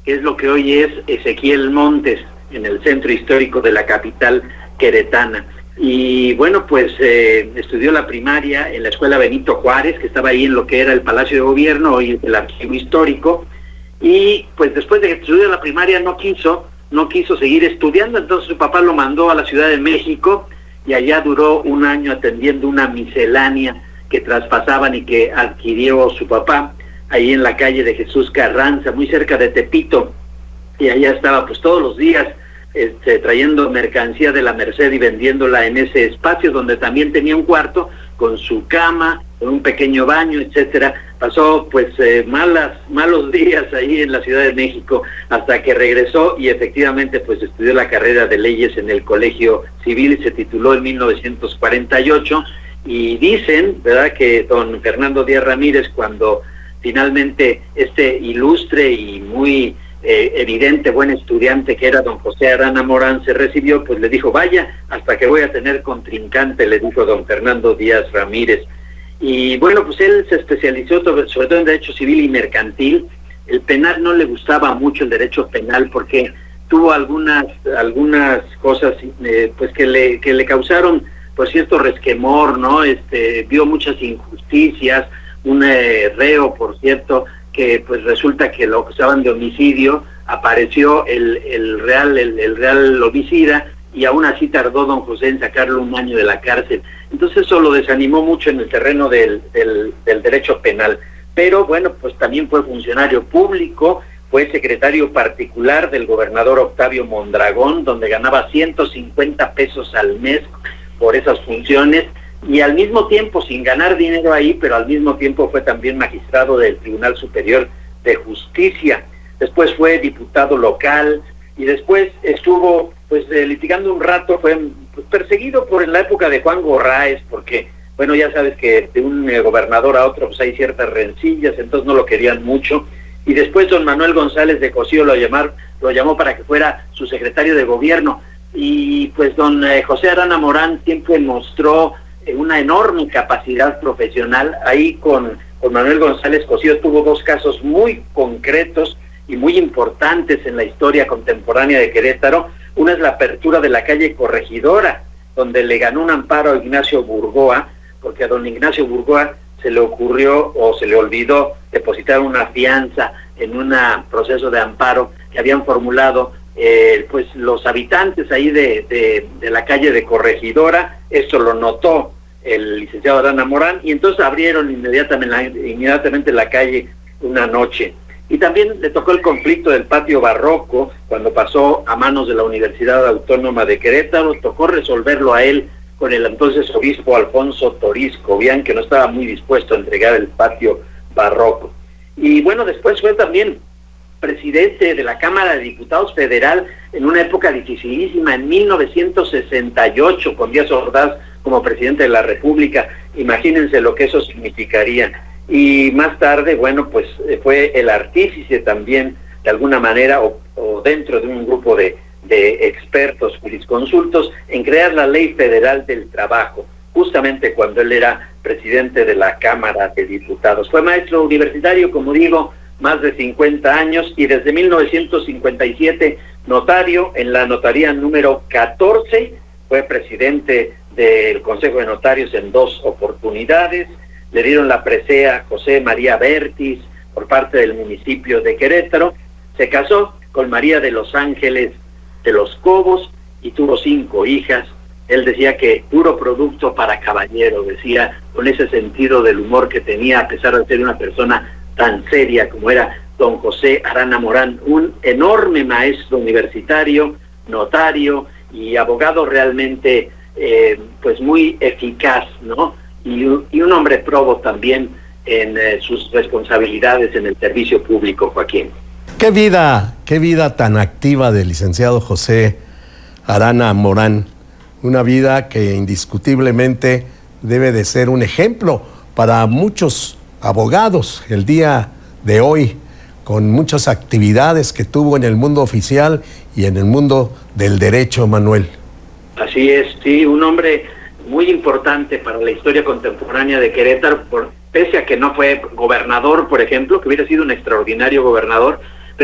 que es lo que hoy es Ezequiel Montes, en el centro histórico de la capital queretana. Y bueno, pues estudió la primaria en la escuela Benito Juárez, que estaba ahí en lo que era el Palacio de Gobierno, hoy es el Archivo Histórico, y pues después de que estudió la primaria no quiso seguir estudiando, entonces su papá lo mandó a la Ciudad de México, y allá duró un año atendiendo una miscelánea que traspasaban y que adquirió su papá, ahí en la calle de Jesús Carranza, muy cerca de Tepito, y allá estaba pues todos los días trayendo mercancía de la Merced y vendiéndola en ese espacio, donde también tenía un cuarto con su cama, con un pequeño baño, etcétera. Pasó pues malos días ahí en la Ciudad de México hasta que regresó y efectivamente pues estudió la carrera de leyes en el Colegio Civil y se tituló en 1948, y dicen, ¿verdad?, que don Fernando Díaz Ramírez, cuando finalmente este ilustre y muy evidente buen estudiante que era don José Arana Morán se recibió, pues le dijo, vaya, hasta que voy a tener contrincante, le dijo don Fernando Díaz Ramírez. Y bueno, pues él se especializó sobre todo en derecho civil y mercantil. El penal no le gustaba mucho, el derecho penal, porque tuvo algunas cosas pues que le causaron pues cierto resquemor, ¿no? Vio muchas injusticias, un reo, por cierto, que pues resulta que lo acusaban de homicidio, apareció el real homicida, y aún así tardó don José en sacarlo un año de la cárcel. Entonces eso lo desanimó mucho en el terreno del derecho penal. Pero bueno, pues también fue funcionario público, fue secretario particular del gobernador Octavio Mondragón, donde ganaba 150 pesos al mes por esas funciones, y al mismo tiempo, sin ganar dinero ahí, pero al mismo tiempo fue también magistrado del Tribunal Superior de Justicia. Después fue diputado local, y después estuvo pues litigando un rato, fue pues, perseguido en la época de Juan Gorráez, porque bueno, ya sabes que de un gobernador a otro pues hay ciertas rencillas, entonces no lo querían mucho, y después don Manuel González de Cosío lo llamó para que fuera su secretario de gobierno, y pues don José Arana Morán siempre mostró una enorme capacidad profesional. Ahí con Manuel González Cosío tuvo dos casos muy concretos y muy importantes en la historia contemporánea de Querétaro. Una es la apertura de la calle Corregidora, donde le ganó un amparo a Ignacio Burgoa, porque a don Ignacio Burgoa se le ocurrió o se le olvidó depositar una fianza en un proceso de amparo que habían formulado pues los habitantes ahí de la calle de Corregidora. Esto lo notó el licenciado Arana Morán, y entonces abrieron inmediatamente la calle una noche. Y también le tocó el conflicto del patio barroco, cuando pasó a manos de la Universidad Autónoma de Querétaro. Tocó resolverlo a él con el entonces obispo Alfonso Toriz Cobian, que no estaba muy dispuesto a entregar el patio barroco. Y bueno, después fue también presidente de la Cámara de Diputados Federal en una época dificilísima, en 1968, con Díaz Ordaz como presidente de la República. Imagínense lo que eso significaría. Y más tarde, bueno, pues fue el artífice también, de alguna manera, o dentro de un grupo de expertos jurisconsultos, en crear la Ley Federal del Trabajo, justamente cuando él era presidente de la Cámara de Diputados. Fue maestro universitario, como digo, más de 50 años, y desde 1957 notario en la notaría número 14, fue presidente del Consejo de Notarios en 2 oportunidades. Le dieron la presea a José María Bertis por parte del municipio de Querétaro. Se casó con María de los Ángeles de los Cobos y tuvo 5 hijas. Él decía que puro producto para caballero, decía, con ese sentido del humor que tenía, a pesar de ser una persona tan seria como era don José Arana Morán, un enorme maestro universitario, notario y abogado realmente pues muy eficaz, ¿no? Y un hombre probo también en sus responsabilidades en el servicio público, Joaquín. Qué vida tan activa del licenciado José Arana Morán, una vida que indiscutiblemente debe de ser un ejemplo para muchos abogados el día de hoy, con muchas actividades que tuvo en el mundo oficial y en el mundo del derecho, Manuel. Así es, sí, un hombre muy importante para la historia contemporánea de Querétaro, pese a que no fue gobernador, por ejemplo, que hubiera sido un extraordinario gobernador,